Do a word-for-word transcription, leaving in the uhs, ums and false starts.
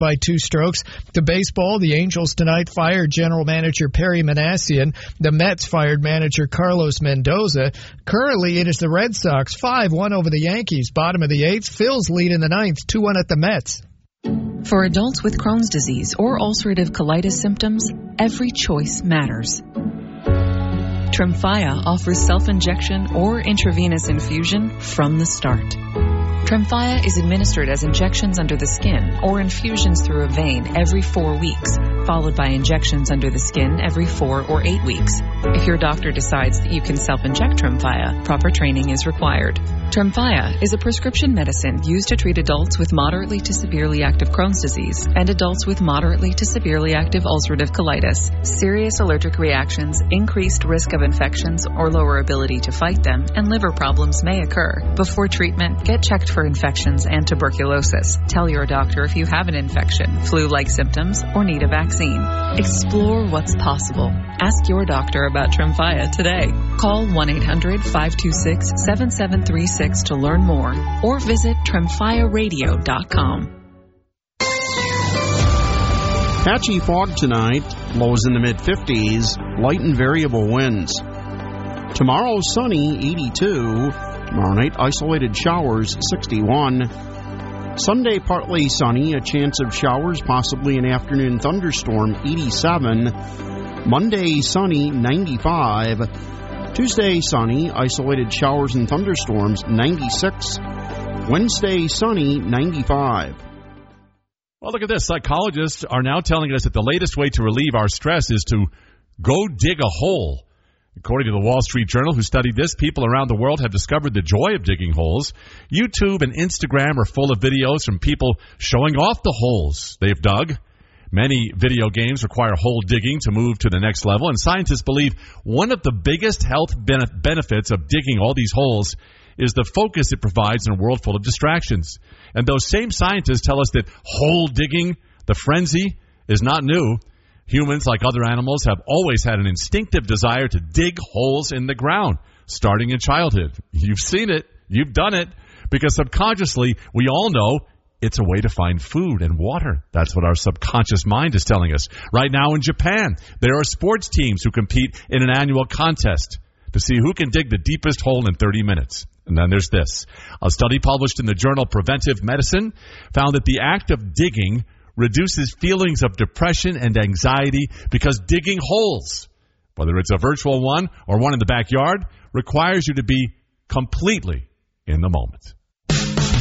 by two strokes. To baseball, the Angels tonight fired general manager Perry Manassian. The Mets fired manager Carlos Mendoza. Currently, it is the Red Sox five one over the Yankees. Bottom of the eighth, Phil's lead in the ninth, two one at the Mets. For adults with Crohn's disease or ulcerative colitis symptoms, every choice matters. Tremfya offers self-injection or intravenous infusion from the start. Tremfya is administered as injections under the skin or infusions through a vein every four weeks, followed by injections under the skin every four or eight weeks. If your doctor decides that you can self-inject Tremfya, proper training is required. Tremfya is a prescription medicine used to treat adults with moderately to severely active Crohn's disease and adults with moderately to severely active ulcerative colitis. Serious allergic reactions, increased risk of infections or lower ability to fight them, and liver problems may occur. Before treatment, get checked for infections and tuberculosis. Tell your doctor if you have an infection, flu-like symptoms, or need a vaccine. Explore what's possible. Ask your doctor about Tremfya today. Call one eight hundred five two six seven seven three six to learn more or visit tremfya radio dot com. Patchy fog tonight, lows in the mid-fifties, light and variable winds. Tomorrow, sunny, eighty-two. Tomorrow night, isolated showers, sixty-one. Sunday, partly sunny, a chance of showers, possibly an afternoon thunderstorm, eighty-seven. Monday, sunny, ninety-five. Tuesday, sunny, isolated showers and thunderstorms, ninety-six. Wednesday, sunny, ninety-five. Well, look at this. Psychologists are now telling us that the latest way to relieve our stress is to go dig a hole. According to the Wall Street Journal, who studied this, people around the world have discovered the joy of digging holes. YouTube and Instagram are full of videos from people showing off the holes they've dug. Many video games require hole digging to move to the next level, and scientists believe one of the biggest health benefits of digging all these holes is the focus it provides in a world full of distractions. And those same scientists tell us that hole digging, the frenzy, is not new. Humans, like other animals, have always had an instinctive desire to dig holes in the ground, starting in childhood. You've seen it. You've done it. Because subconsciously, we all know it's a way to find food and water. That's what our subconscious mind is telling us. Right now in Japan, there are sports teams who compete in an annual contest to see who can dig the deepest hole in thirty minutes. And then there's this. A study published in the journal Preventive Medicine found that the act of digging reduces feelings of depression and anxiety because digging holes, whether it's a virtual one or one in the backyard, requires you to be completely in the moment.